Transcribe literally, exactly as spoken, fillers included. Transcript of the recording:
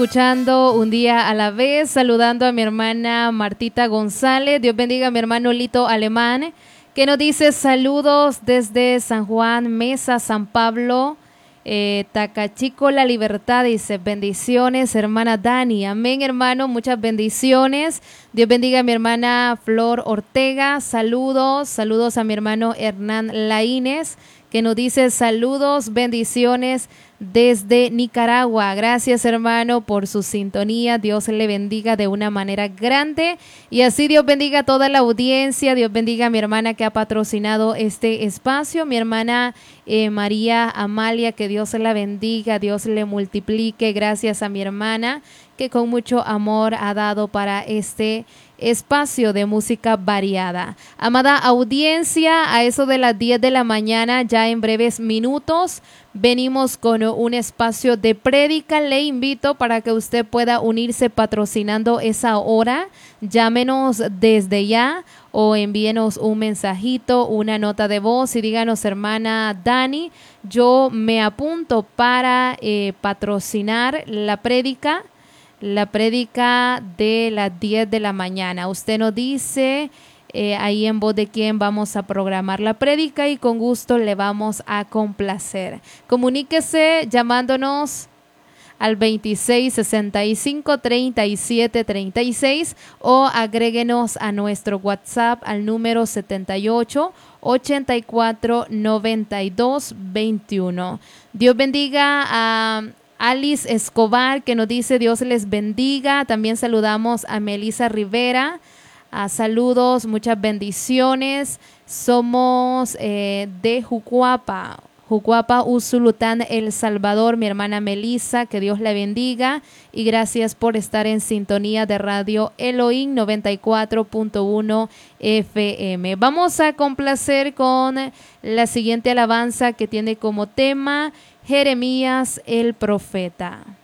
Escuchando un día a la vez, saludando a mi hermana Martita González. Dios bendiga a mi hermano Lito Alemán, que nos dice saludos desde San Juan, Mesa, San Pablo, eh, Tacachico, La Libertad. Dice bendiciones, hermana Dani. Amén, hermano, muchas bendiciones. Dios bendiga a mi hermana Flor Ortega. Saludos, saludos a mi hermano Hernán Laínez, que nos dice saludos, bendiciones desde Nicaragua. Gracias, hermano, por su sintonía. Dios le bendiga de una manera grande. Y así Dios bendiga a toda la audiencia. Dios bendiga a mi hermana que ha patrocinado este espacio, mi hermana eh, María Amalia, que Dios la bendiga, Dios le multiplique. Gracias a mi hermana que con mucho amor ha dado para este espacio de música variada. Amada audiencia, a eso de las diez de la mañana, ya en breves minutos, venimos con un espacio de prédica. Le invito para que usted pueda unirse patrocinando esa hora. Llámenos desde ya o envíenos un mensajito, una nota de voz y díganos, hermana Dani, yo me apunto para eh, patrocinar la prédica. La prédica de las diez de la mañana. Usted nos dice eh, ahí en voz de quién vamos a programar la prédica y con gusto le vamos a complacer. Comuníquese llamándonos al veintiséis, sesenta y cinco, treinta y siete, treinta y seis o agréguenos a nuestro WhatsApp al número setenta y ocho, ochenta y cuatro, noventa y dos, veintiuno. Dios bendiga a Alice Escobar, que nos dice Dios les bendiga. También saludamos a Melissa Rivera. A saludos, muchas bendiciones. Somos eh, de Jucuapa, Jucuapa, Usulután, El Salvador. Mi hermana Melissa, que Dios la bendiga. Y gracias por estar en sintonía de Radio Elohim noventa y cuatro punto uno F M. Vamos a complacer con la siguiente alabanza que tiene como tema Jeremías el profeta.